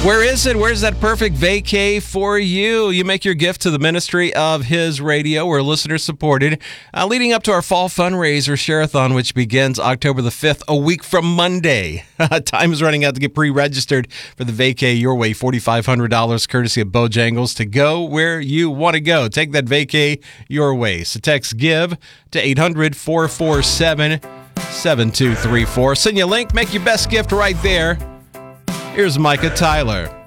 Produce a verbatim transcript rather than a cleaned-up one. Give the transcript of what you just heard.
Where is it? Where's that perfect vacay for you? You make your gift to the ministry of His Radio. We're listener-supported, uh, leading up to our fall fundraiser share-a-thon, which begins October the fifth, a week from Monday. Time is running out to get pre-registered for the vacay your way, four thousand five hundred dollars, courtesy of Bojangles, to go where you want to go. Take that vacay your way. So text GIVE to eight hundred, four four seven, seven two three four. Send you a link. Make your best gift right there. Here's Micah Tyler.